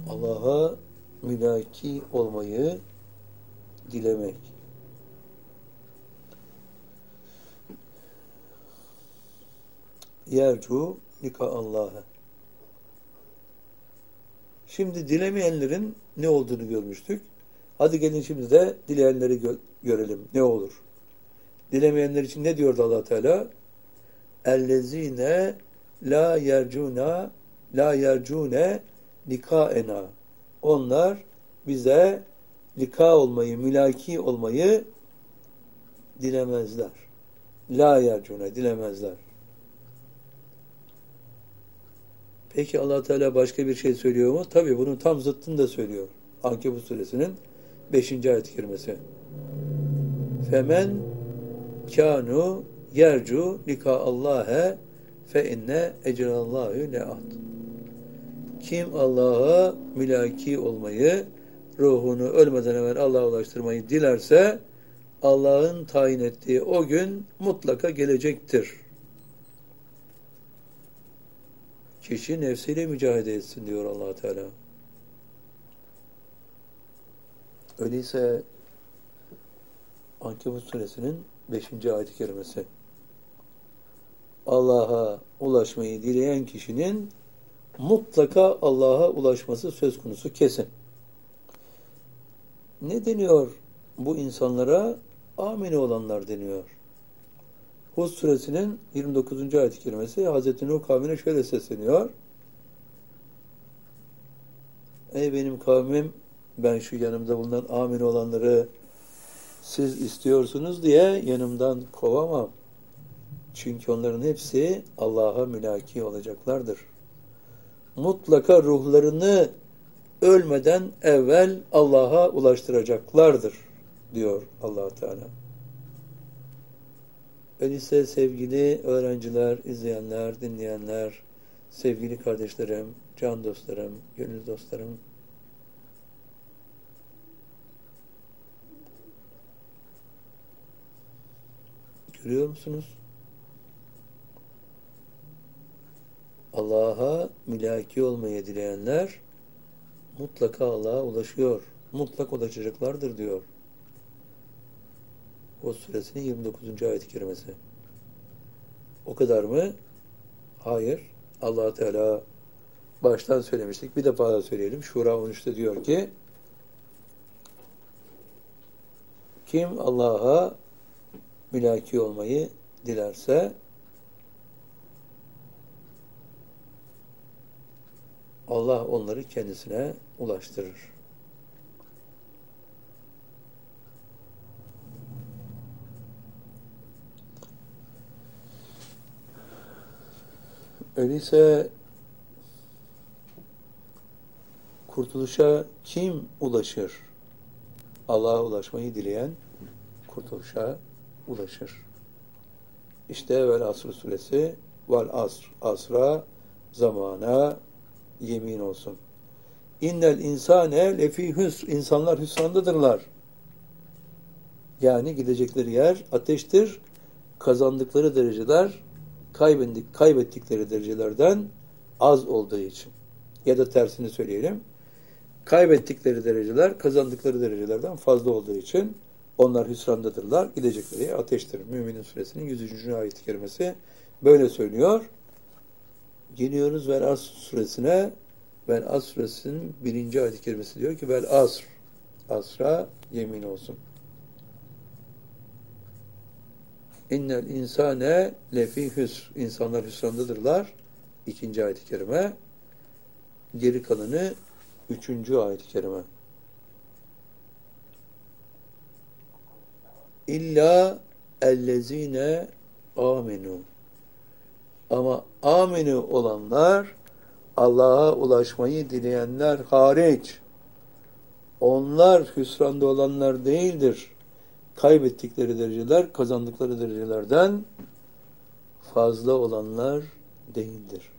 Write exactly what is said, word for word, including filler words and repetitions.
Allah'a mülaki olmayı dilemek. Yercu lika Allah'a. Şimdi dilemeyenlerin ne olduğunu görmüştük. Hadi gelin şimdi de dileyenleri gö- görelim. Ne olur? Dilemeyenler için ne diyordu Allah Teala? Ellezine la yercuna la yercune likaena. Onlar bize lika olmayı, mülaki olmayı dilemezler. La yercune, dilemezler. Peki Allah Teala başka bir şey söylüyor mu? Tabii bunun tam zıttını da söylüyor. Ankebut suresinin beşinci ayet-i kerimesi. Femen kânu yercu lika Allah'e fe inne ecrallahu le'at. Kim Allah'a mülaki olmayı, ruhunu ölmeden evvel Allah'a ulaştırmayı dilerse Allah'ın tayin ettiği o gün mutlaka gelecektir. Kişi nefsiyle mücadele etsin diyor Allah Teala. Öyleyse Ankebut suresinin beşinci ayet-i kerimesi. Allah'a ulaşmayı dileyen kişinin mutlaka Allah'a ulaşması söz konusu, kesin. Ne deniyor bu insanlara? Amine olanlar deniyor. Hud suresinin yirmi dokuzuncu ayet-i kerimesi Hazreti Nuh kavmine şöyle sesleniyor. Ey benim kavmim, ben şu yanımda bulunan amine olanları siz istiyorsunuz diye yanımdan kovamam. Çünkü onların hepsi Allah'a mülaki olacaklardır. Mutlaka ruhlarını ölmeden evvel Allah'a ulaştıracaklardır diyor Allah Teala. Öyleyse sevgili öğrenciler, izleyenler, dinleyenler, sevgili kardeşlerim, can dostlarım, gönül dostlarım, görüyor musunuz? Allah'a mülaki olmayı dileyenler mutlaka Allah'a ulaşıyor. Mutlak ulaşacaklardır diyor. O suresinin yirmi dokuzuncu ayet-i kerimesi. O kadar mı? Hayır. Allah Teala baştan söylemiştik. Bir defa da söyleyelim. Şura on üçte diyor ki kim Allah'a mülaki olmayı dilerse Allah onları kendisine ulaştırır. Öyleyse kurtuluşa kim ulaşır? Allah'a ulaşmayı dileyen kurtuluşa ulaşır. İşte vel asr suresi vel asr, asra, zamana yemin olsun. İnnel insane lefî hüsr. İnsanlar hüsrandadırlar. Yani gidecekleri yer ateştir. Kazandıkları dereceler kaybettik, kaybettikleri derecelerden az olduğu için. Ya da tersini söyleyelim. Kaybettikleri dereceler kazandıkları derecelerden fazla olduğu için onlar hüsrandadırlar. Gidecekleri yer ateştir. Müminin suresinin yüz üçüncü ayet-i kerimesi böyle söylüyor. Geliyoruz Vel Asr suresine. Vel Asr suresinin birinci ayet-i kerimesi diyor ki Vel Asr. Asra yemin olsun. İnnel insane lefî hüsr. İnsanlar hüsrandadırlar. İkinci ayet-i kerime. Geri kalanı üçüncü ayet-i kerime. İlla ellezine aminu. Ama aminu olanlar, Allah'a ulaşmayı dileyenler hariç, onlar hüsranda olanlar değildir. Kaybettikleri dereceler, kazandıkları derecelerden fazla olanlar değildir.